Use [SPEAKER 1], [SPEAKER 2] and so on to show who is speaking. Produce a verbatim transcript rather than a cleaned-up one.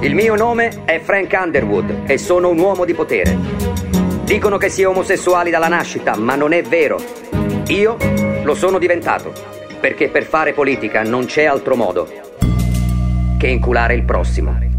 [SPEAKER 1] Il mio nome è Frank Underwood e sono un uomo di potere. Dicono che si è omosessuali dalla nascita, ma non è vero. Io lo sono diventato, perché per fare politica non c'è altro modo che inculare il prossimo.